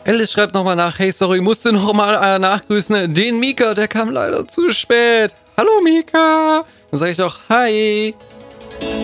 Alice schreibt nochmal nach. Hey, sorry, musste nochmal nachgrüßen. Den Mika, der kam leider zu spät. Hallo Mika. Dann sage ich doch Hi.